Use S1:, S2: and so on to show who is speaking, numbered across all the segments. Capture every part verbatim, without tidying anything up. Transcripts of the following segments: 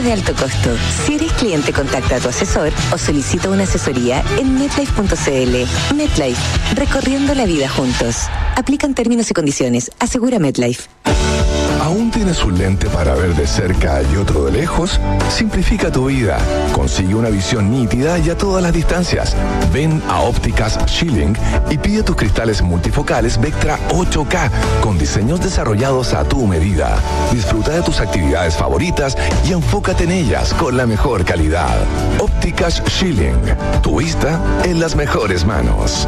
S1: lentes de alto costo. Si eres cliente, contacta a tu asesor o solicita una asesoría en MetLife punto c l. MetLife, recorriendo la vida juntos. Aplican términos y condiciones. Asegura MetLife.
S2: ¿Aún tienes un lente para ver de cerca y otro de lejos? Simplifica tu vida. Consigue una visión nítida y a todas las distancias. Ven a Ópticas Schilling y pide tus cristales multifocales Vectra ocho K con diseños desarrollados a tu medida. Disfruta de tus actividades favoritas y enfócate en ellas con la mejor calidad. Ópticas Schilling. Tu vista en las mejores manos.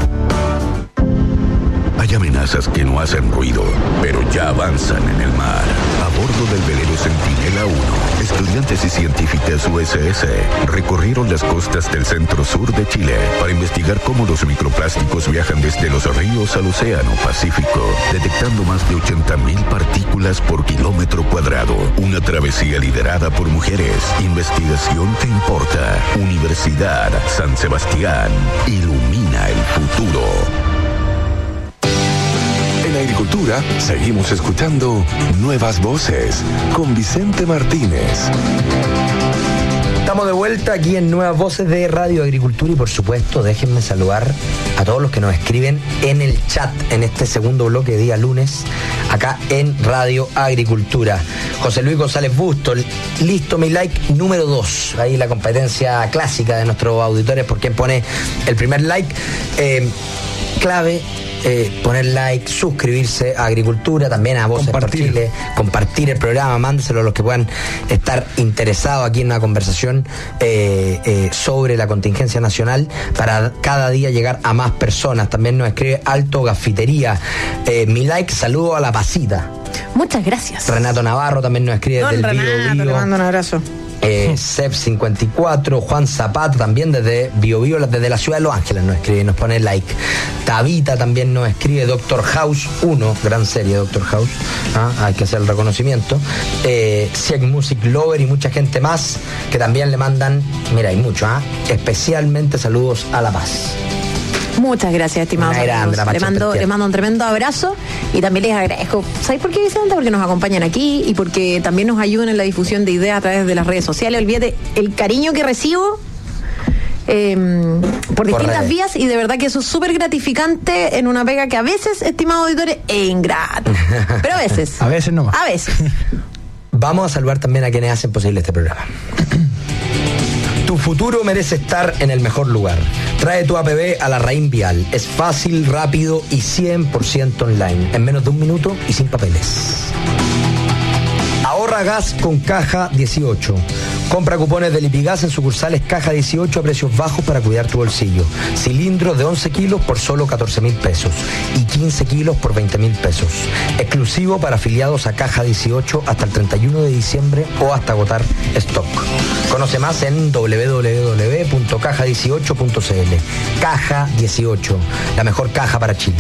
S3: Hay amenazas que no hacen ruido, pero ya avanzan en el mar. A bordo del velero Centinela uno, estudiantes y científicas U S S recorrieron las costas del centro-sur de Chile para investigar cómo los microplásticos viajan desde los ríos al océano Pacífico, detectando más de ochenta mil partículas por kilómetro cuadrado. Una travesía liderada por mujeres. Investigación que importa. Universidad San Sebastián. Ilumina el futuro.
S2: En Agricultura seguimos escuchando Nuevas Voces con Vicente Martínez.
S4: Estamos de vuelta aquí en Nuevas Voces de Radio Agricultura y por supuesto déjenme saludar a todos los que nos escriben en el chat en este segundo bloque de día lunes acá en Radio Agricultura. José Luis González Busto, listo mi like número dos. Ahí la competencia clásica de nuestros auditores por quien pone el primer like. Eh, clave. Eh, poner like, suscribirse a Agricultura, también a Voces por Chile, compartir el programa, mándeselo a los que puedan estar interesados aquí en una conversación eh, eh, sobre la contingencia nacional para cada día llegar a más personas. También nos escribe Alto Gafitería, eh, mi like, saludo a La Pasita.
S5: Muchas gracias.
S4: Renato Navarro también nos escribe
S5: Don
S4: del
S5: Renato,
S4: Bio Bio.
S5: Le mando un abrazo.
S4: Eh, Cep cincuenta y cuatro, Juan Zapata también desde Bio Bio, desde la ciudad de Los Ángeles nos escribe y nos pone like. Tabita también nos escribe, Doctor House uno, gran serie Doctor House, ¿ah? Hay que hacer el reconocimiento. eh, Sieg Music Lover y mucha gente más que también le mandan, mira, hay mucho, ¿ah? Especialmente saludos a La Paz.
S5: Muchas gracias, estimados amigos. Le mando, le mando un tremendo abrazo y también les agradezco. ¿Sabéis por qué, Vicente? Porque nos acompañan aquí y porque también nos ayudan en la difusión de ideas a través de las redes sociales. Olvídate el cariño que recibo eh, por distintas por vías y de verdad que eso es súper gratificante en una pega que a veces, estimados auditores, es ingrata. Pero a veces.
S6: A veces nomás.
S5: A veces.
S4: Vamos a saludar también a quienes hacen posible este programa. Tu futuro merece estar en el mejor lugar. Trae tu A P B a la Raín Vial. Es fácil, rápido y cien por ciento online. En menos de un minuto y sin papeles. Ahorra gas con Caja dieciocho. Compra cupones de Lipigas en sucursales Caja dieciocho a precios bajos para cuidar tu bolsillo. Cilindros de once kilos por solo catorce mil pesos y quince kilos por veinte mil pesos. Exclusivo para afiliados a Caja dieciocho hasta el treinta y uno de diciembre o hasta agotar stock. Conoce más en doble u doble u doble u punto caja dieciocho punto c l. Caja dieciocho, la mejor caja para Chile.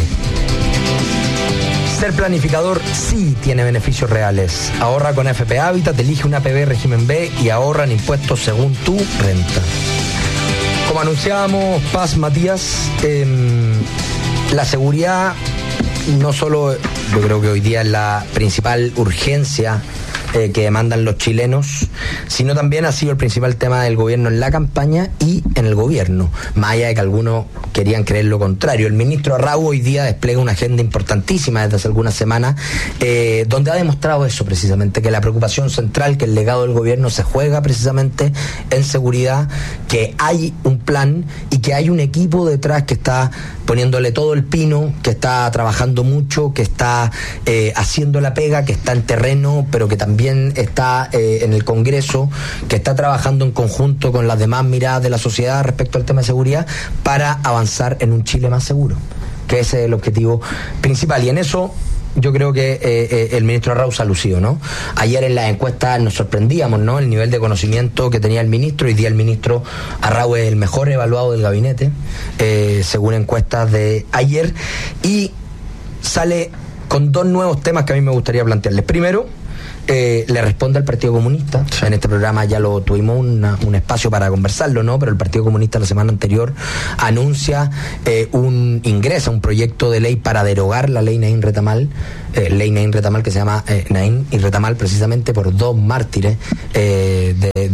S4: Ser planificador sí tiene beneficios reales. Ahorra con F P Habitat, elige una A P B régimen B y ahorra en impuestos según tu renta. Como anunciábamos, Paz Matías, eh, la seguridad no solo, yo creo que hoy día es la principal urgencia eh, que demandan los chilenos, sino también ha sido el principal tema del gobierno en la campaña y en el gobierno, más allá de que algunos querían creer lo contrario. El ministro Arrau hoy día despliega una agenda importantísima desde hace algunas semanas, eh, donde ha demostrado eso precisamente, que la preocupación central, que el legado del gobierno se juega precisamente en seguridad, que hay un plan y que hay un equipo detrás que está poniéndole todo el pino, que está trabajando mucho, que está eh, haciendo la pega, que está en terreno, pero que también está eh, en el Congreso, que está trabajando en conjunto con las demás miradas de la sociedad respecto al tema de seguridad para avanzar en un Chile más seguro, que ese es el objetivo principal. Y en eso yo creo que eh, eh, el ministro Arrau ha lucido, ¿no? Ayer en las encuestas nos sorprendíamos, ¿no? El nivel de conocimiento que tenía el ministro. Hoy día el ministro Arrau es el mejor evaluado del gabinete, eh, según encuestas de ayer, y sale con dos nuevos temas que a mí me gustaría plantearles. Primero, Eh, le responde al Partido Comunista. Sí. En este programa ya lo tuvimos una, un espacio para conversarlo, ¿no? Pero el Partido Comunista la semana anterior anuncia eh, un ingreso, un proyecto de ley para derogar la ley Naín Retamal, eh, ley Naín Retamal que se llama eh, Naín y Retamal precisamente por dos mártires eh, de,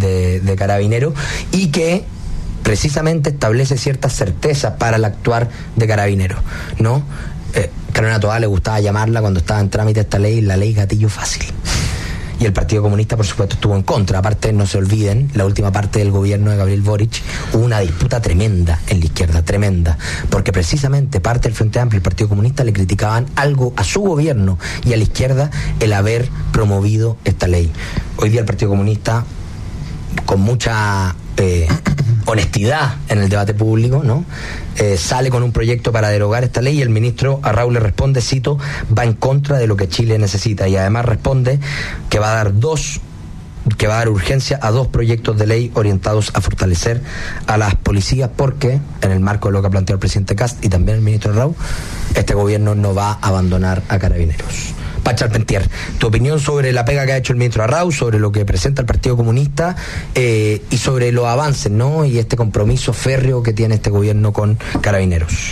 S4: Carabineros y que precisamente establece ciertas certezas para el actuar de Carabineros, ¿no? Eh, Carolina Toá le gustaba llamarla cuando estaba en trámite esta ley, la ley gatillo fácil. Y el Partido Comunista, por supuesto, estuvo en contra. Aparte, no se olviden, la última parte del gobierno de Gabriel Boric, hubo una disputa tremenda en la izquierda, tremenda, porque precisamente parte del Frente Amplio y el Partido Comunista le criticaban algo a su gobierno y a la izquierda el haber promovido esta ley. Hoy día el Partido Comunista, con mucha eh, honestidad en el debate público, ¿no? Eh, sale con un proyecto para derogar esta ley y el ministro Arrau le responde, cito, va en contra de lo que Chile necesita, y además responde que va a dar dos que va a dar urgencia a dos proyectos de ley orientados a fortalecer a las policías, porque en el marco de lo que ha planteado el presidente Kast y también el ministro Arrau, este gobierno no va a abandonar a Carabineros. Paz Charpentier, tu opinión sobre la pega que ha hecho el ministro Arrau, sobre lo que presenta el Partido Comunista eh, y sobre los avances, ¿no? Y este compromiso férreo que tiene este gobierno con Carabineros.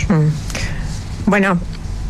S5: Mm. Bueno,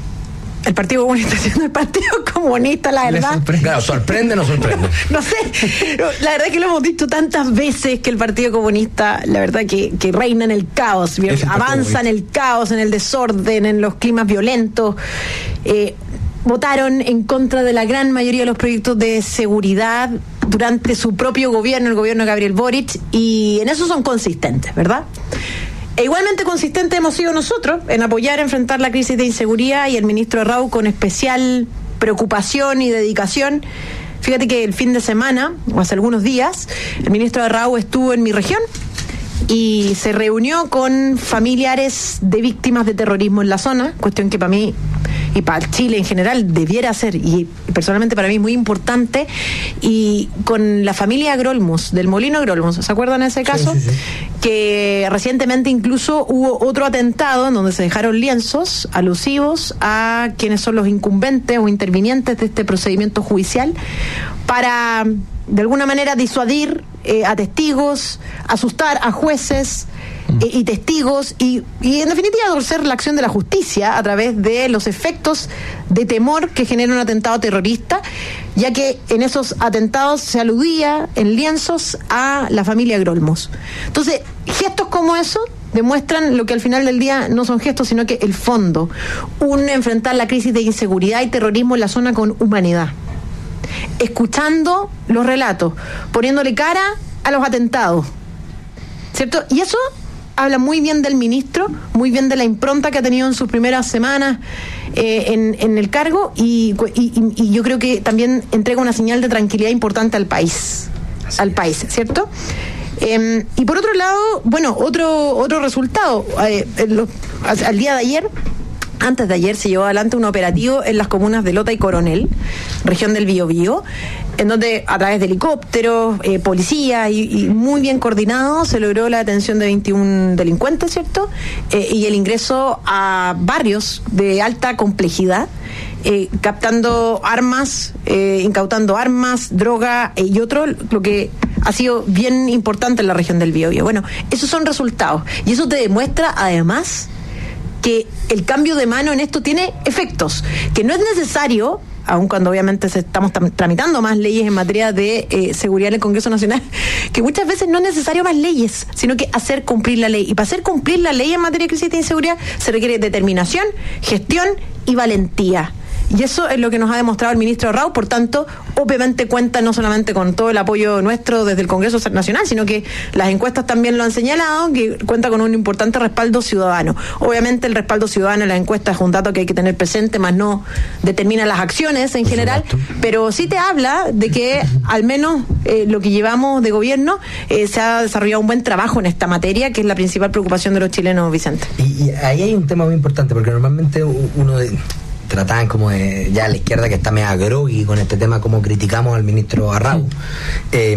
S5: el Partido Comunista siendo el Partido Comunista, la verdad.
S4: Sorprende. Claro, ¿sorprende o no sorprende?
S5: No sé, la verdad es que lo hemos dicho tantas veces que el Partido Comunista, la verdad que, que reina en el caos, el avanza en el caos, en el desorden, en los climas violentos. Eh, votaron en contra de la gran mayoría de los proyectos de seguridad durante su propio gobierno, el gobierno de Gabriel Boric, y en eso son consistentes, ¿verdad? E igualmente consistentes hemos sido nosotros en apoyar a enfrentar la crisis de inseguridad, y el ministro Arrau con especial preocupación y dedicación. Fíjate que el fin de semana, o hace algunos días, el ministro Arrau estuvo en mi región y se reunió con familiares de víctimas de terrorismo en la zona, cuestión que para mí y para Chile en general debiera ser, y personalmente para mí muy importante, y con la familia Grolmus, del Molino Grolmus, ¿se acuerdan de ese caso? Sí, sí, sí. Que recientemente incluso hubo otro atentado en donde se dejaron lienzos alusivos a quienes son los incumbentes o intervinientes de este procedimiento judicial para de alguna manera disuadir eh, a testigos, asustar a jueces eh, y testigos y, y en definitiva torcer la acción de la justicia a través de los efectos de temor que genera un atentado terrorista, ya que en esos atentados se aludía en lienzos a la familia Grolmus. Entonces, gestos como eso demuestran lo que al final del día no son gestos, sino que el fondo, un enfrentar la crisis de inseguridad y terrorismo en la zona con humanidad, escuchando los relatos, poniéndole cara a los atentados, ¿cierto? Y eso habla muy bien del ministro, muy bien de la impronta que ha tenido en sus primeras semanas eh, en, en el cargo, y, y, y yo creo que también entrega una señal de tranquilidad importante al país, Así al es. país, ¿cierto? Eh, y por otro lado, bueno, otro otro resultado, eh, lo, al día de ayer, antes de ayer se llevó adelante un operativo en las comunas de Lota y Coronel, región del Biobío, en donde a través de helicópteros, eh, policía y, y muy bien coordinado se logró la detención de veintiún delincuentes, ¿cierto? Eh, y el ingreso a barrios de alta complejidad, eh, captando armas, eh, incautando armas, droga eh, y otro, lo que ha sido bien importante en la región del Biobío. Bueno, esos son resultados y eso te demuestra además que el cambio de mano en esto tiene efectos, que no es necesario, aun cuando obviamente se estamos tam- tramitando más leyes en materia de eh, seguridad en el Congreso Nacional, que muchas veces no es necesario más leyes, sino que hacer cumplir la ley. Y para hacer cumplir la ley en materia de crisis de inseguridad se requiere determinación, gestión y valentía. Y eso es lo que nos ha demostrado el ministro Arrau. Por tanto, obviamente cuenta no solamente con todo el apoyo nuestro desde el Congreso Nacional, sino que las encuestas también lo han señalado, que cuenta con un importante respaldo ciudadano. Obviamente el respaldo ciudadano en las encuestas es un dato que hay que tener presente, más no determina las acciones en general, pero sí te habla de que al menos eh, lo que llevamos de gobierno eh, se ha desarrollado un buen trabajo en esta materia, que es la principal preocupación de los chilenos, Vicente.
S4: Y, y ahí hay un tema muy importante, porque normalmente uno de... trataban como de, ya a la izquierda que está medio groggy con este tema, como criticamos al ministro Arrau, eh,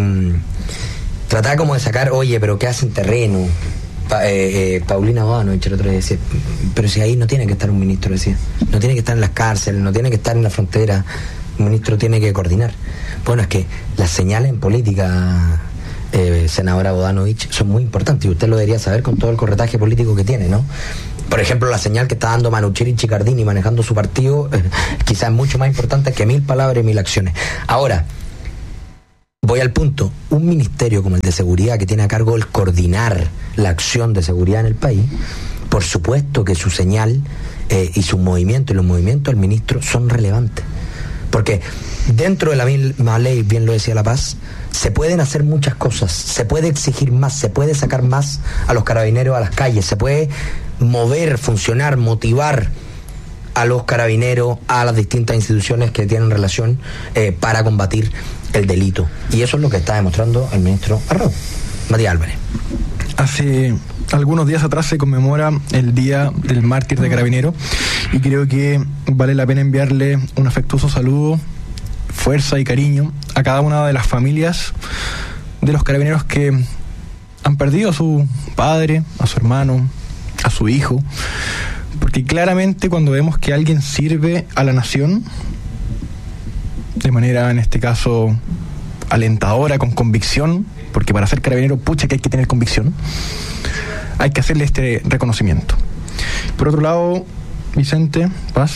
S4: trataba como de sacar, oye, pero ¿qué hacen terreno? Pa, eh, eh, Paulina Bodanovich el otro día decía, pero si ahí no tiene que estar un ministro, decía, no tiene que estar en las cárceles, no tiene que estar en la frontera, un ministro tiene que coordinar. Bueno, es que las señales en política, eh, senadora Bodanovich, son muy importantes, y usted lo debería saber con todo el corretaje político que tiene, ¿no? Por ejemplo, la señal que está dando Manucheri Chicardini manejando su partido, eh, quizás es mucho más importante que mil palabras y mil acciones. Ahora, voy al punto, un ministerio como el de seguridad que tiene a cargo el coordinar la acción de seguridad en el país, por supuesto que su señal eh, y sus movimientos y los movimientos del ministro son relevantes. Porque dentro de la misma ley, bien lo decía La Paz, se pueden hacer muchas cosas, se puede exigir más, se puede sacar más a los carabineros a las calles, se puede mover, funcionar, motivar a los carabineros, a las distintas instituciones que tienen relación eh, para combatir el delito. Y eso es lo que está demostrando el ministro Arroyo. Matías Álvarez.
S6: Hace algunos días atrás se conmemora el Día del Mártir de Carabinero y creo que vale la pena enviarle un afectuoso saludo, fuerza y cariño a cada una de las familias de los carabineros que han perdido a su padre, a su hermano, a su hijo, porque claramente cuando vemos que alguien sirve a la nación de manera, en este caso, alentadora, con convicción, porque para ser carabinero, pucha que hay que tener convicción, hay que hacerle este reconocimiento. Por otro lado, Vicente Paz,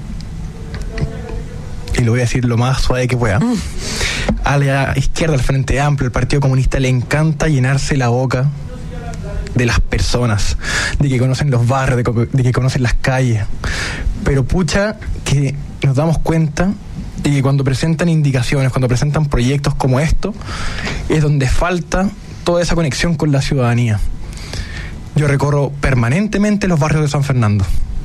S6: y lo voy a decir lo más suave que pueda, mm. a la izquierda, al Frente Amplio, el Partido Comunista, le encanta llenarse la boca de las personas, de que conocen los barrios, de, de que conocen las calles, pero pucha que nos damos cuenta de que cuando presentan indicaciones, cuando presentan proyectos como esto, es donde falta toda esa conexión con la ciudadanía. Yo recorro permanentemente los barrios de San Fernando,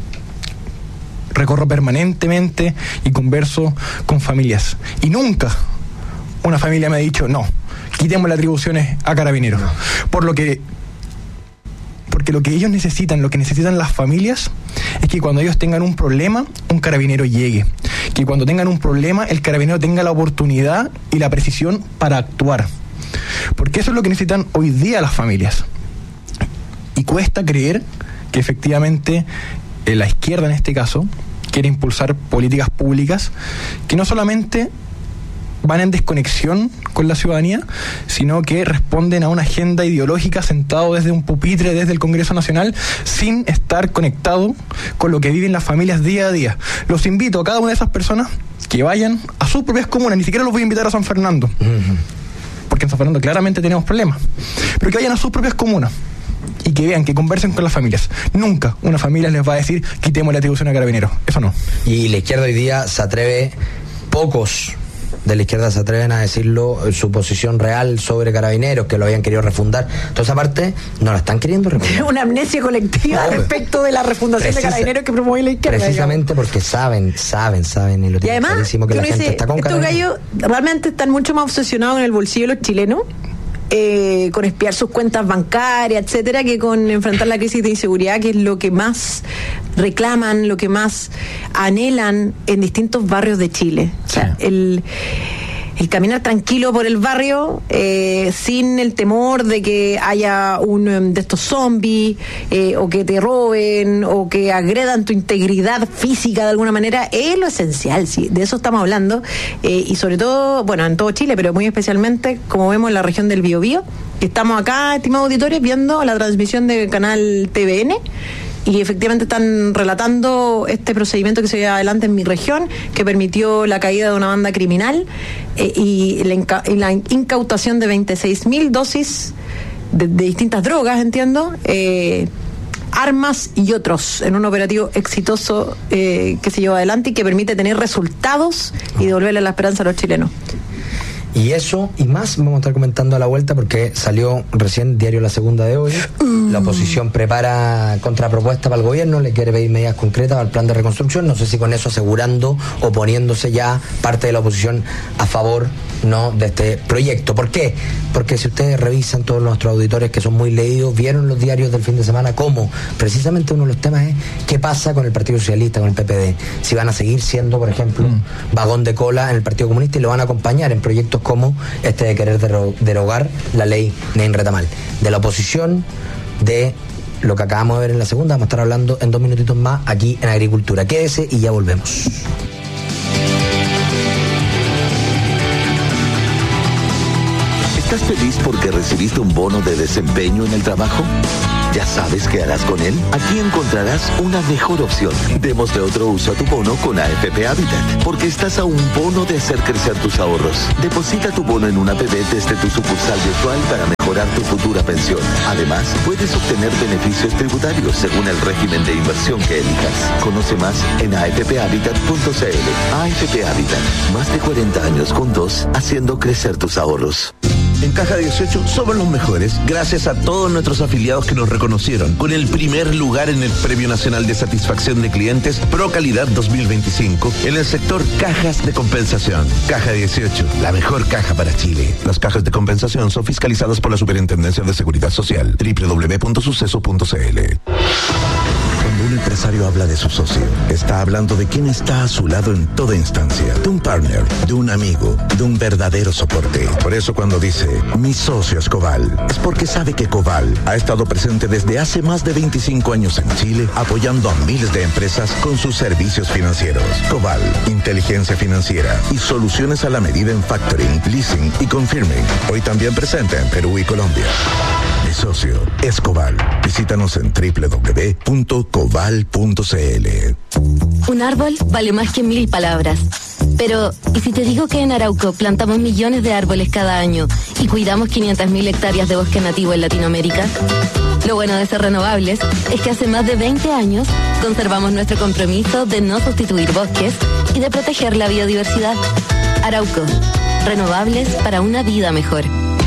S6: recorro permanentemente y converso con familias, y nunca una familia me ha dicho no, quitemos las atribuciones a Carabineros, no. por lo que porque lo que ellos necesitan, lo que necesitan las familias, es que cuando ellos tengan un problema, un carabinero llegue. Que cuando tengan un problema, el carabinero tenga la oportunidad y la precisión para actuar. Porque eso es lo que necesitan hoy día las familias. Y cuesta creer que efectivamente eh, la izquierda, en este caso, quiere impulsar políticas públicas que no solamente van en desconexión con la ciudadanía, sino que responden a una agenda ideológica sentado desde un pupitre, desde el Congreso Nacional, sin estar conectado con lo que viven las familias día a día. Los invito a cada una de esas personas que vayan a sus propias comunas, ni siquiera los voy a invitar a San Fernando, uh-huh. porque en San Fernando claramente tenemos problemas, pero que vayan a sus propias comunas y que vean, que conversen con las familias. Nunca una familia les va a decir quitemos la atribución a Carabineros, eso no. Y la izquierda hoy día se atreve, pocos de la izquierda se atreven a decirlo, su posición real sobre Carabineros, que lo habían querido refundar. Toda esa parte no la están queriendo refundar.
S5: Una amnesia colectiva no, respecto de la refundación precisa, de Carabineros que promueve la izquierda.
S4: Precisamente digamos. Porque saben, saben, saben y lo tienen clarísimo que la gente dice, está con
S5: estos gallos realmente están mucho más obsesionados en el bolsillo de los chilenos, eh, con espiar sus cuentas bancarias, etcétera, que con enfrentar la crisis de inseguridad, que es lo que más reclaman, lo que más anhelan en distintos barrios de Chile. O sea, sí. el, el caminar tranquilo por el barrio, eh, sin el temor de que haya un de estos zombies, eh, o que te roben, o que agredan tu integridad física de alguna manera, es lo esencial, sí, de eso estamos hablando, eh, y sobre todo, bueno, en todo Chile, pero muy especialmente, como vemos en la región del Biobío, que estamos acá, estimados auditores, viendo la transmisión del canal T V N, y efectivamente están relatando este procedimiento que se lleva adelante en mi región, que permitió la caída de una banda criminal eh, y, la inca- y la incautación de veintiséis mil dosis de, de distintas drogas, entiendo, eh, armas y otros, en un operativo exitoso eh, que se llevó adelante y que permite tener resultados y devolverle la esperanza a los chilenos.
S4: Y eso y más vamos a estar comentando a la vuelta, porque salió recién diario La Segunda de hoy. Uh. La oposición prepara contrapropuesta para el gobierno, le quiere pedir medidas concretas al plan de reconstrucción. No sé si con eso asegurando o poniéndose ya parte de la oposición a favor no de este proyecto. ¿Por qué? Porque si ustedes revisan, todos nuestros auditores que son muy leídos, vieron los diarios del fin de semana, cómo precisamente uno de los temas es qué pasa con el Partido Socialista, con el P P D. Si van a seguir siendo, por ejemplo, mm. vagón de cola en el Partido Comunista y lo van a acompañar en proyectos como este de querer derogar la ley Nain Retamal. De la oposición, de lo que acabamos de ver en la segunda, vamos a estar hablando en dos minutitos más aquí en Agricultura. Quédese y ya volvemos.
S3: ¿Estás feliz porque recibiste un bono de desempeño en el trabajo?
S7: ¿Ya sabes qué harás con él? Aquí encontrarás una mejor opción. Démosle otro uso a tu bono con A F P Habitat, porque estás a un bono de hacer crecer tus ahorros. Deposita tu bono en una A P B desde tu sucursal virtual para mejorar tu futura pensión. Además, puedes obtener beneficios tributarios según el régimen de inversión que elijas. Conoce más en a f p habitat punto c l. A F P Habitat, más de cuarenta años juntos, haciendo crecer tus ahorros.
S8: En Caja dieciocho somos los mejores, gracias a todos nuestros afiliados que nos reconocieron con el primer lugar en el Premio Nacional de Satisfacción de Clientes Pro Calidad dos mil veinticinco en el sector cajas de compensación. Caja dieciocho, la mejor caja para Chile. Las cajas de compensación son fiscalizadas por la Superintendencia de Seguridad Social. doble u doble u doble u punto suceso punto c l. Cuando un empresario habla de su socio, está hablando de quien está a su lado en toda instancia, de un partner, de un amigo, de un verdadero soporte. Por eso cuando dice, mi socio es Coval, es porque sabe que Coval ha estado presente desde hace más de veinticinco años en Chile, apoyando a miles de empresas con sus servicios financieros. Coval, inteligencia financiera y soluciones a la medida en factoring, leasing y confirming. Hoy también presente en Perú y Colombia. Mi socio es Coval. Visítanos en doble u doble u doble u punto coval punto c l.
S9: Un árbol vale más que mil palabras. Pero, ¿y si te digo que en Arauco plantamos millones de árboles cada año y cuidamos quinientas mil hectáreas de bosque nativo en Latinoamérica? Lo bueno de ser renovables es que hace más de veinte años conservamos nuestro compromiso de no sustituir bosques y de proteger la biodiversidad. Arauco, renovables para una vida mejor.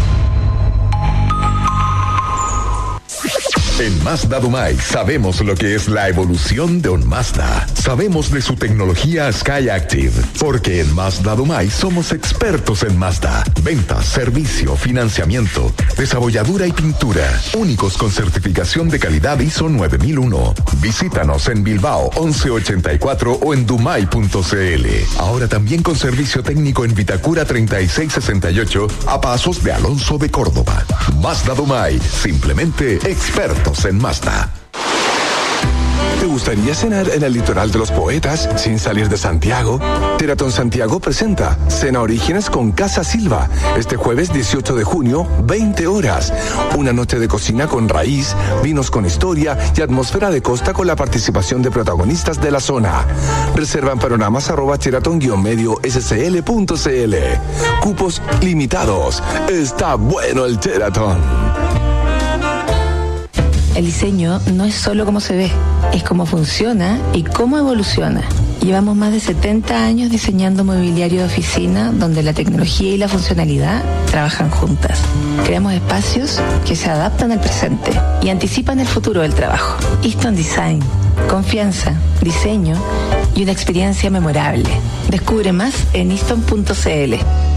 S3: En Mazda Dumay sabemos lo que es la evolución de un Mazda. Sabemos de su tecnología Skyactiv, porque en Mazda Dumay somos expertos en Mazda. Ventas, servicio, financiamiento, desabolladura y pintura. Únicos con certificación de calidad I S O nueve mil uno. Visítanos en Bilbao once ochenta y cuatro o en dumay punto c l. Ahora también con servicio técnico en Vitacura treinta y seis sesenta y ocho a pasos de Alonso de Córdoba. Mazda Dumay, simplemente expertos en Mazda.
S2: ¿Te gustaría cenar en el litoral de los poetas sin salir de Santiago? Teratón Santiago presenta Cena Orígenes con Casa Silva este jueves dieciocho de junio, veinte horas. Una noche de cocina con raíz, vinos con historia y atmósfera de costa con la participación de protagonistas de la zona. Reserva en panoramas arroba teratón guión medio scl punto cl. Cupos limitados. Está bueno el Teratón.
S10: El diseño no es solo cómo se ve, es cómo funciona y cómo evoluciona. Llevamos más de setenta años diseñando mobiliario de oficina donde la tecnología y la funcionalidad trabajan juntas. Creamos espacios que se adaptan al presente y anticipan el futuro del trabajo. Easton Design, confianza, diseño y una experiencia memorable. Descubre más en easton punto cl.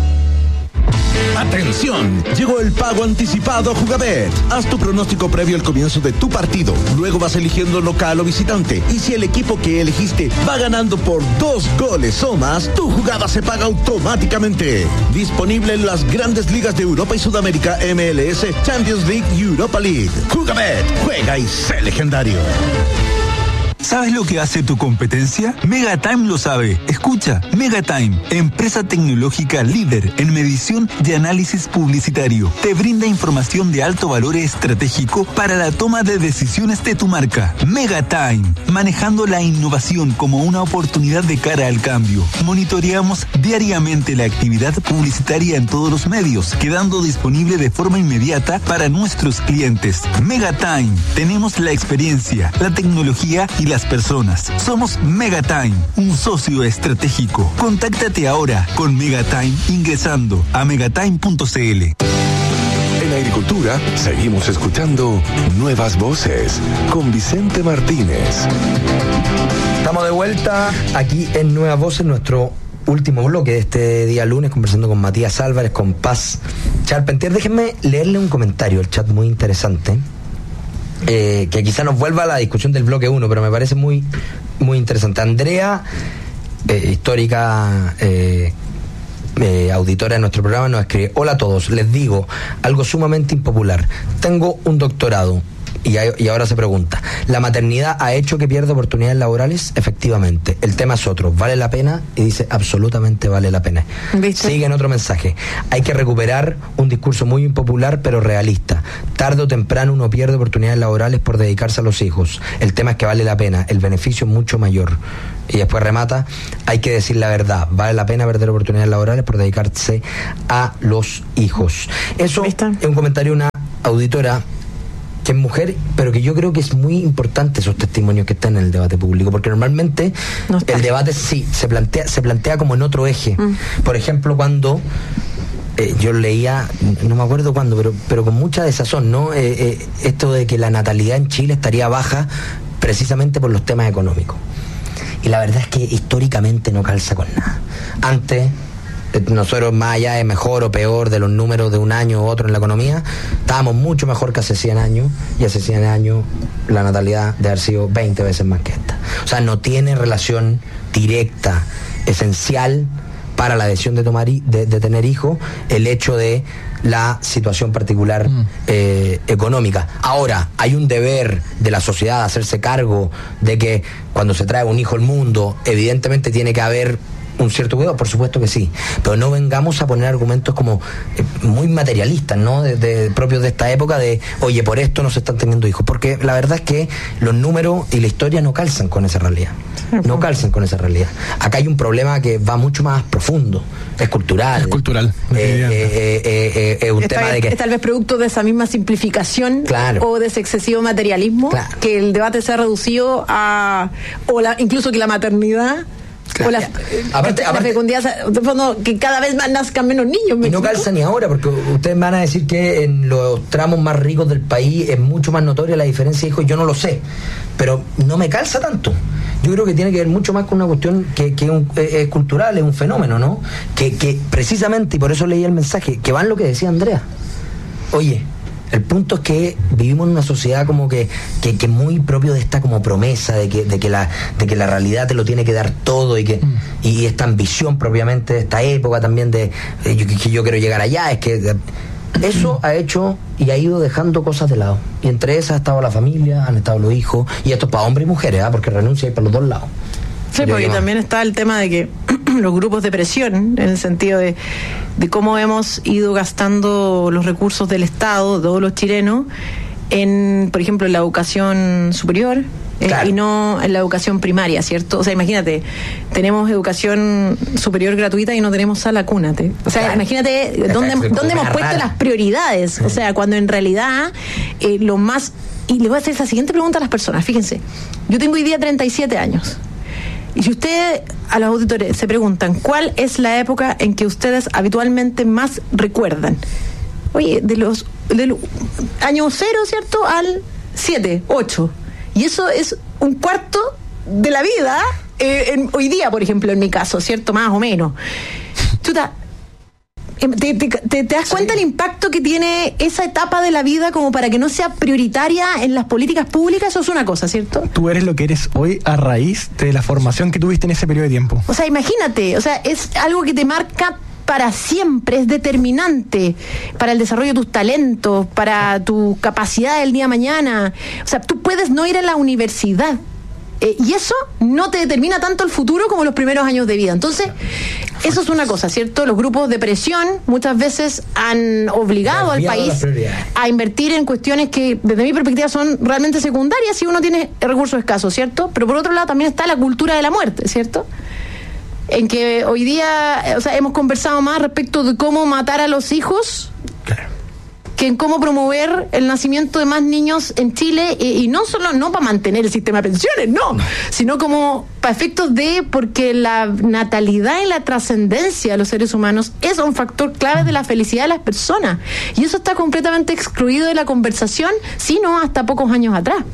S8: ¡Atención! Llegó el pago anticipado Jugabet. Haz tu pronóstico previo al comienzo de tu partido. Luego vas eligiendo local o visitante. Y si el equipo que elegiste va ganando por dos goles o más, tu jugada se paga automáticamente. Disponible en las grandes ligas de Europa y Sudamérica, M L S, Champions League y Europa League. Jugabet, juega y sé legendario.
S11: ¿Sabes lo que hace tu competencia? Megatime lo sabe. Escucha, Megatime, empresa tecnológica líder en medición de análisis publicitario. Te brinda información de alto valor estratégico para la toma de decisiones de tu marca. Megatime, manejando la innovación como una oportunidad de cara al cambio. Monitoreamos diariamente la actividad publicitaria en todos los medios, quedando disponible de forma inmediata para nuestros clientes. Megatime, tenemos la experiencia, la tecnología y la las personas. Somos Megatime, un socio estratégico. Contáctate ahora con Megatime ingresando a megatime punto cl.
S2: En agricultura, seguimos escuchando Nuevas Voces con Vicente Martínez.
S4: Estamos de vuelta aquí en Nuevas Voces, nuestro último bloque de este día lunes, conversando con Matías Álvarez, con Paz Charpentier. Déjenme leerle un comentario, el chat muy interesante. Eh, que quizá nos vuelva a la discusión del bloque uno, pero me parece muy muy interesante. Andrea, eh, histórica eh, eh, auditora de nuestro programa, nos escribe: hola a todos, les digo algo sumamente impopular. Tengo un doctorado, y, hay, y ahora se pregunta, ¿la maternidad ha hecho que pierda oportunidades laborales? Efectivamente. El tema es otro, ¿vale la pena? Y dice, absolutamente vale la pena. ¿Viste? Sigue en otro mensaje, hay que recuperar un discurso muy impopular pero realista. Tarde o temprano uno pierde oportunidades laborales por dedicarse a los hijos. El tema es que vale la pena, el beneficio es mucho mayor. Y después remata, hay que decir la verdad, vale la pena perder oportunidades laborales por dedicarse a los hijos. Eso ¿Viste? Es un comentario de una auditora que es mujer, pero que yo creo que es muy importante esos testimonios que están en el debate público, porque normalmente no el debate sí se plantea, se plantea como en otro eje. Mm. Por ejemplo, cuando eh, yo leía, no me acuerdo cuándo, pero, pero con mucha desazón, ¿no? Eh, eh, esto de que la natalidad en Chile estaría baja precisamente por los temas económicos. Y la verdad es que históricamente no calza con nada. Antes, nosotros, más allá de mejor o peor de los números de un año u otro en la economía, estábamos mucho mejor que hace cien años, y hace cien años la natalidad debe haber sido veinte veces más que esta. O sea, no tiene relación directa, esencial para la decisión de tomar de, de tener hijos, el hecho de la situación particular mm. eh, económica. Ahora, hay un deber de la sociedad de hacerse cargo de que cuando se trae un hijo al mundo, evidentemente tiene que haber un cierto cuidado, por supuesto que sí, pero no vengamos a poner argumentos como eh, muy materialistas, ¿no? De, de, propios de esta época de, oye, por esto no se están teniendo hijos, porque la verdad es que los números y la historia no calzan con esa realidad, no calzan con esa realidad. Acá hay un problema que va mucho más profundo, es cultural.
S6: Es cultural.
S4: Eh, eh, eh, eh, eh, un
S5: es
S4: tema
S5: tal,
S4: de que...
S5: es tal vez producto de esa misma simplificación,
S4: claro,
S5: o de ese excesivo materialismo, claro, que el debate se ha reducido a, o la, incluso que la maternidad... Claro. O la, aparte, la aparte, fecundidad, de fondo, que cada vez más nazcan menos niños.
S4: Y no calza ni ahora, porque ustedes van a decir que en los tramos más ricos del país es mucho más notoria la diferencia de hijos. Yo no lo sé, pero no me calza tanto. Yo creo que tiene que ver mucho más con una cuestión que, que un, es, es cultural, es un fenómeno, ¿no? Que, que precisamente, y por eso leí el mensaje, que va en lo que decía Andrea. Oye, el punto es que vivimos en una sociedad como que, que, que muy propio de esta como promesa de que, de que la, de que la realidad te lo tiene que dar todo, y que mm. y esta ambición propiamente de esta época también de eh, yo, que yo quiero llegar allá, es que eso ha hecho y ha ido dejando cosas de lado, y entre esas ha estado la familia, han estado los hijos, y esto es para hombres y mujeres, ¿eh? Porque renuncia hay para los dos lados.
S5: Sí, porque también está el tema de que los grupos de presión, en el sentido de, de cómo hemos ido gastando los recursos del Estado, todos los chilenos, en, por ejemplo, en la educación superior, claro, eh, y no en la educación primaria, ¿cierto? O sea, imagínate, tenemos educación superior gratuita y no tenemos sala cúnate. O sea, claro, imagínate dónde, dónde hemos puesto las prioridades. Sí. O sea, cuando en realidad eh, lo más... Y le voy a hacer esa siguiente pregunta a las personas. Fíjense, yo tengo hoy día treinta y siete años. Y si ustedes, a los auditores, se preguntan cuál es la época en que ustedes habitualmente más recuerdan, oye, de los del año cero, ¿cierto?, al siete, ocho. Y eso es un cuarto de la vida, eh, en, hoy día, por ejemplo, en mi caso, ¿cierto?, más o menos. Chuta, ¿Te, te, te, ¿Te das cuenta sí. el impacto que tiene esa etapa de la vida como para que no sea prioritaria en las políticas públicas? Eso es una cosa, ¿cierto?
S6: Tú eres lo que eres hoy a raíz de la formación que tuviste en ese periodo de tiempo.
S5: O sea, imagínate, o sea, es algo que te marca para siempre, es determinante para el desarrollo de tus talentos, para tu capacidad del día de mañana. O sea, tú puedes no ir a la universidad, eh, y eso no te determina tanto el futuro como los primeros años de vida. Entonces, eso es una cosa, ¿cierto? Los grupos de presión muchas veces han obligado al país a invertir en cuestiones que, desde mi perspectiva, son realmente secundarias si uno tiene recursos escasos, ¿cierto? Pero por otro lado también está la cultura de la muerte, ¿cierto? En que hoy día, o sea, hemos conversado más respecto de cómo matar a los hijos, claro, que en cómo promover el nacimiento de más niños en Chile, y, y no solo no para mantener el sistema de pensiones, no, no, sino como para efectos de, porque la natalidad y la trascendencia de los seres humanos es un factor clave de la felicidad de las personas, y eso está completamente excluido de la conversación, sino hasta pocos años atrás.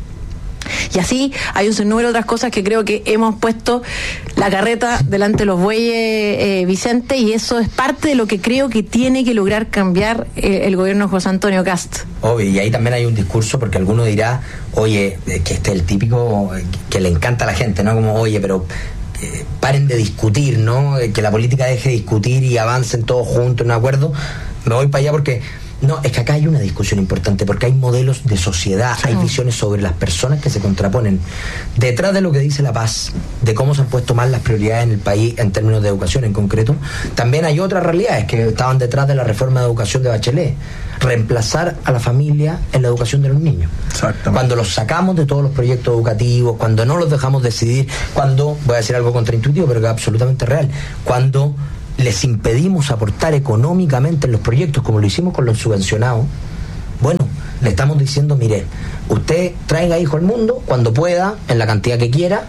S5: Y así hay un sinnúmero de otras cosas que creo que hemos puesto la carreta delante de los bueyes, eh, Vicente, y eso es parte de lo que creo que tiene que lograr cambiar eh, el gobierno de José Antonio Kast.
S4: Obvio, y ahí también hay un discurso, porque alguno dirá, oye, que este es el típico que le encanta a la gente, ¿no? Como, oye, pero eh, paren de discutir, ¿no? Que la política deje de discutir y avancen todos juntos en un acuerdo. Me voy para allá porque No, es que acá hay una discusión importante porque hay modelos de sociedad, sí. hay visiones sobre las personas que se contraponen. Detrás de lo que dice La Paz, de cómo se han puesto mal las prioridades en el país en términos de educación en concreto, también hay otras realidades que estaban detrás de la reforma de educación de Bachelet. Reemplazar a la familia en la educación de los niños. Exactamente. Cuando los sacamos de todos los proyectos educativos, cuando no los dejamos decidir, cuando, voy a decir algo contraintuitivo, pero que es absolutamente real, cuando les impedimos aportar económicamente en los proyectos, como lo hicimos con los subvencionados, bueno, le estamos diciendo, mire, usted traiga hijos al mundo cuando pueda, en la cantidad que quiera,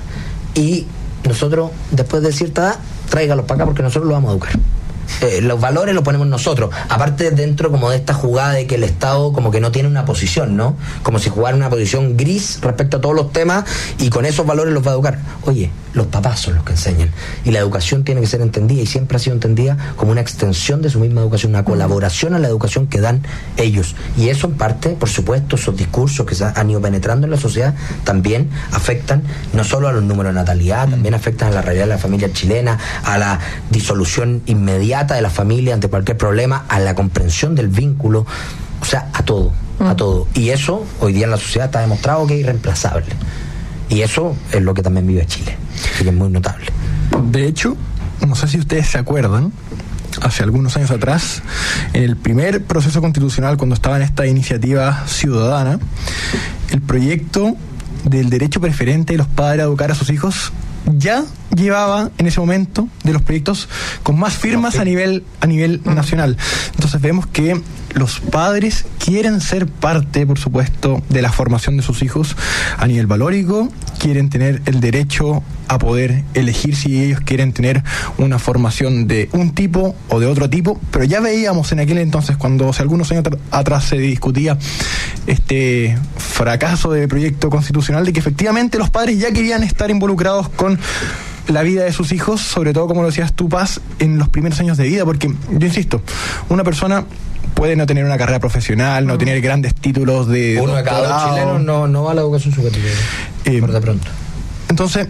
S4: y nosotros, después de cierta edad, tráigalos para acá porque nosotros los vamos a educar. Eh, los valores los ponemos nosotros, aparte dentro como de esta jugada de que el Estado como que no tiene una posición, ¿no? Como si jugara una posición gris respecto a todos los temas y con esos valores los va a educar. Oye, los papás son los que enseñan y la educación tiene que ser entendida y siempre ha sido entendida como una extensión de su misma educación, una colaboración a la educación que dan ellos, y eso en parte, por supuesto, esos discursos que se han ido penetrando en la sociedad también afectan no solo a los números de natalidad, mm. también afectan a la realidad de la familia chilena, a la disolución inmediata de la familia ante cualquier problema, a la comprensión del vínculo, o sea, a todo, mm. a todo, y eso hoy día en la sociedad está demostrado que es irreemplazable. Y eso es lo que también vive Chile. Así que es muy notable.
S6: De hecho, no sé si ustedes se acuerdan, hace algunos años atrás, en el primer proceso constitucional, cuando estaba en esta iniciativa ciudadana, el proyecto del derecho preferente de los padres a educar a sus hijos ya llevaba en ese momento de los proyectos con más firmas a nivel a nivel uh-huh. nacional. Entonces vemos que los padres quieren ser parte, por supuesto, de la formación de sus hijos a nivel valórico, quieren tener el derecho a poder elegir si ellos quieren tener una formación de un tipo o de otro tipo, pero ya veíamos en aquel entonces, cuando hace algunos años atrás se discutía este fracaso de proyecto constitucional, de que efectivamente los padres ya querían estar involucrados con la vida de sus hijos, sobre todo, como lo decías tú, Paz, en los primeros años de vida, porque yo insisto, una persona puede no tener una carrera profesional, no, no tener grandes títulos de
S4: uno de cada dos chilenos no, no va a la educación superior, eh, por de pronto.
S6: Entonces,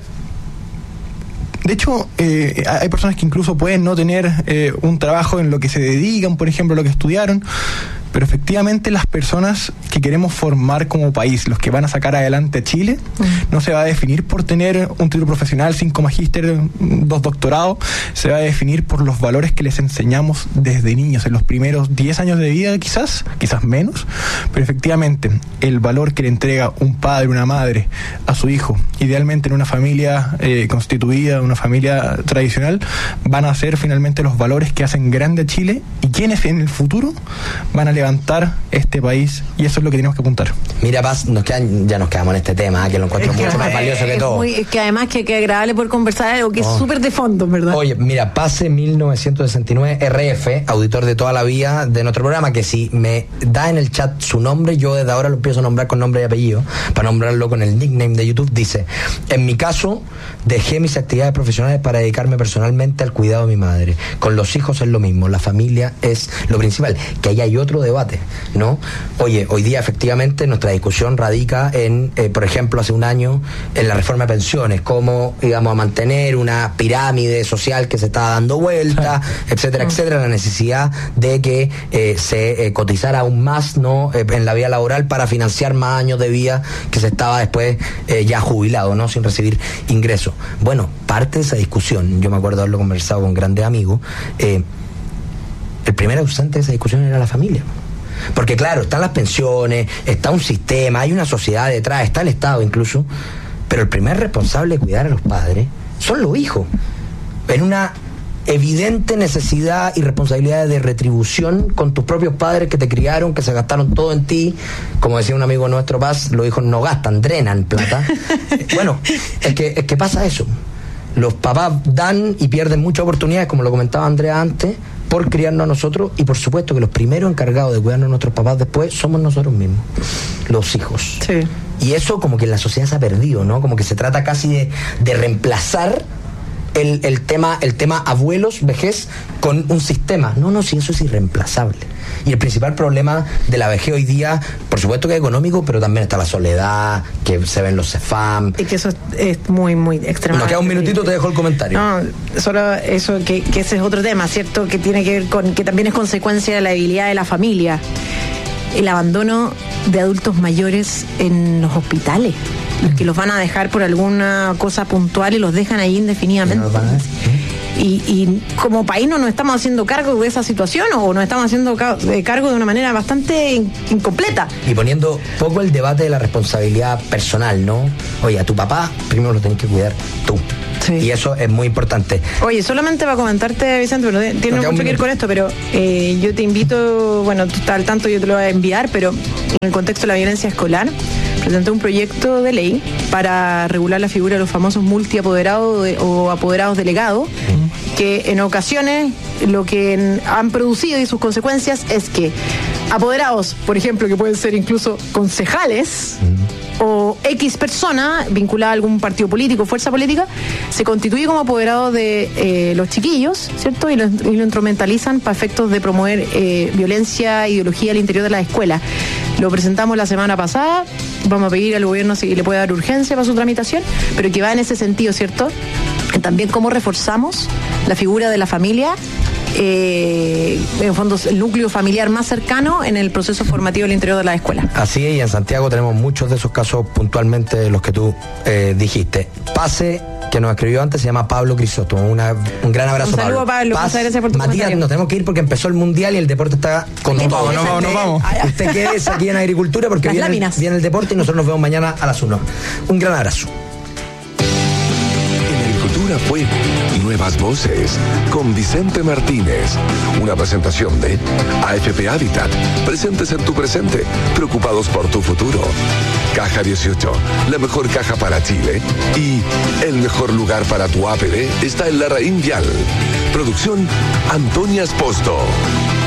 S6: de hecho, eh, hay personas que incluso pueden no tener eh, un trabajo en lo que se dedican, por ejemplo, lo que estudiaron, pero efectivamente las personas que queremos formar como país, los que van a sacar adelante a Chile, uh-huh. no se va a definir por tener un título profesional, cinco magíster, dos doctorados, se va a definir por los valores que les enseñamos desde niños, en los primeros diez años de vida quizás, quizás menos, pero efectivamente el valor que le entrega un padre, una madre a su hijo, idealmente en una familia eh, constituida, una familia tradicional, van a ser finalmente los valores que hacen grande a Chile y quienes en el futuro van a levantar este país, y eso es lo que tenemos que apuntar.
S4: Mira, Paz, nos quedan, ya nos quedamos en este tema, que lo encuentro es mucho que, más valioso que todo.
S5: Muy, es que además que, que agradable por conversar algo que oh. es súper de fondo, ¿verdad?
S4: Oye, mira, Pase mil novecientos sesenta y nueve, R F, auditor de toda la vida de nuestro programa, que si me da en el chat su nombre, yo desde ahora lo empiezo a nombrar con nombre y apellido, para nombrarlo con el nickname de YouTube, dice: en mi caso, dejé mis actividades profesionales para dedicarme personalmente al cuidado de mi madre. Con los hijos es lo mismo, la familia es lo principal, que ahí hay otro debate, ¿no? Oye, hoy día efectivamente nuestra discusión radica en, eh, por ejemplo, hace un año, en la reforma de pensiones, cómo íbamos a mantener una pirámide social que se estaba dando vuelta, etcétera, etcétera, la necesidad de que eh, se eh, cotizara aún más, ¿no? Eh, en la vida laboral para financiar más años de vida que se estaba después eh, ya jubilado, ¿no? Sin recibir ingresos. Bueno, parte de esa discusión, yo me acuerdo haberlo conversado con grandes amigos, eh, el primer ausente de esa discusión era la familia. Porque claro, están las pensiones, está un sistema, hay una sociedad detrás, está el Estado incluso, pero el primer responsable de cuidar a los padres son los hijos, en una evidente necesidad y responsabilidad de retribución con tus propios padres que te criaron, que se gastaron todo en ti. Como decía un amigo nuestro, Paz, los hijos no gastan, drenan plata. Bueno, es que, es que pasa eso. Los papás dan y pierden muchas oportunidades, como lo comentaba Andrea antes, por criarnos a nosotros, y por supuesto que los primeros encargados de cuidarnos a nuestros papás después somos nosotros mismos, los hijos. Sí. Y eso como que en la sociedad se ha perdido, ¿no? Como que se trata casi de, de reemplazar el, el tema el tema abuelos, vejez, con un sistema. No, no, si eso es irreemplazable. Y el principal problema de la vejez hoy día, por supuesto que es económico, pero también está la soledad, que se ven los CEFAM.
S5: Y que eso es, es muy, muy extremadamente...
S4: Nos queda un minutito, te dejo el comentario.
S5: No, solo eso, que, que ese es otro tema, ¿cierto? Que tiene que ver con, que también es consecuencia de la debilidad de la familia. El abandono de adultos mayores en los hospitales, los que los van a dejar por alguna cosa puntual y los dejan ahí indefinidamente. Y, y como país no nos estamos haciendo cargo de esa situación, o nos estamos haciendo cargo de una manera bastante incompleta.
S4: Y poniendo poco el debate de la responsabilidad personal, ¿no? Oye, a tu papá primero lo tenés que cuidar tú. Sí. Y eso es muy importante.
S5: Oye, solamente para comentarte, Vicente, pero tiene no, mucho que ir con esto, pero eh, yo te invito, bueno, tú estás al tanto, yo te lo voy a enviar, pero en el contexto de la violencia escolar, presenté un proyecto de ley para regular la figura de los famosos multiapoderados de, o apoderados delegados, uh-huh. que en ocasiones lo que han producido y sus consecuencias es que apoderados, por ejemplo, que pueden ser incluso concejales, uh-huh. o X persona vinculada a algún partido político, fuerza política, se constituye como apoderado de eh, los chiquillos, ¿cierto? Y lo, y lo instrumentalizan para efectos de promover eh, violencia, ideología al interior de la escuela. Lo presentamos la semana pasada, vamos a pedir al gobierno si le puede dar urgencia para su tramitación, pero que va en ese sentido, ¿cierto? También cómo reforzamos la figura de la familia, eh, en fondo el núcleo familiar más cercano en el proceso formativo del interior de la escuela.
S4: Así es, y en Santiago tenemos muchos de esos casos, puntualmente los que tú eh, dijiste. Pase, que nos escribió antes, se llama Pablo Crisóstomo. Una, un gran abrazo,
S5: un saludo,
S4: Pablo.
S5: Pablo. Muchas gracias por tu
S4: Matías,
S5: comentario.
S4: nos tenemos que ir porque empezó el Mundial y el deporte está con todo.
S6: Vamos, no vamos, no vamos.
S4: Usted quédese aquí en Agricultura porque viene el, viene el deporte y nosotros nos vemos mañana a las uno. Un gran abrazo.
S2: Fue Nuevas Voces con Vicente Martínez. Una presentación de A F P Habitat. Presentes en tu presente, preocupados por tu futuro. Caja dieciocho, la mejor caja para Chile. Y el mejor lugar para tu A P D está en Larraín Vial. Producción Antonia Esposto.